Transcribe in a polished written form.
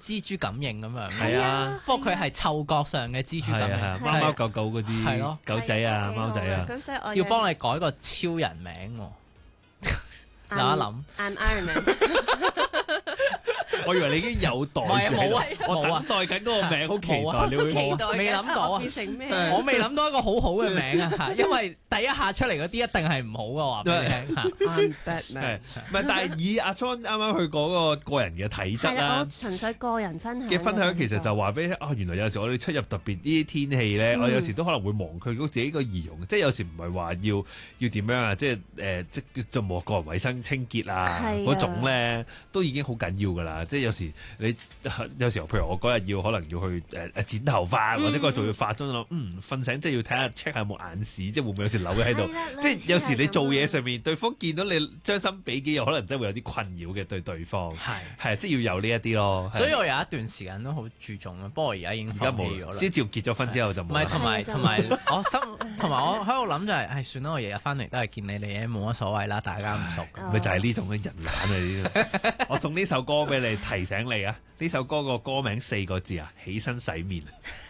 蜘蛛感應咁樣。 係啊， 不過佢係嗅覺上嘅蜘蛛感應， 係啊，貓貓狗狗嗰係咯啲狗仔啊、貓仔啊， 咁所以我要幫你改個超人名喎。諗一諗， I'm Iron Man。 我以為你已經有待住喺度冇啊我冇啊等待緊嗰個名，好期冇啊待你會期待未諗到啊我變成咩？ 我未諗到一個好好嘅名啊，因為第一下出嚟嗰啲一定係唔好嘅，話俾你聽嚇。 I'm 係 Batman。 唔係？但係以阿 John 啱啱去講個個人嘅體質係啦，我啦。 純粹個人分享嘅分享其實就話俾啊，原來有時我哋出入特別呢啲天氣咧，我有時都可能會忘佢自己個儀容，即係有時唔係話要點樣啊，即係即做冇個人衞生清潔啊係啊嗰種咧，都已經好緊要噶啦。即係有時你有時候譬如我嗰日可能要去剪頭髮，或者嗰日仲要化妝諗，瞓醒即係要睇下 check 下有冇眼屎，即係會唔會有時扭喺度係啦。 即係有時你做嘢上面。 面，對方見到你將心比己，有可能真係會有啲困擾嘅對方。係即係要有呢一啲咯。 所以我有一段時間都好注重啊，不過而家已經而家冇放棄咗啦。 先至結咗婚之後就冇啦。 唔係同埋係同埋我喺度諗就係，唉算啦，我日日翻嚟都係見你哋冇乜所謂啦，大家唔熟。 咪就係呢種嘅人懶啊！呢啲我送呢首歌俾你提醒你啊！呢首歌個歌名4個字啊，起身洗面。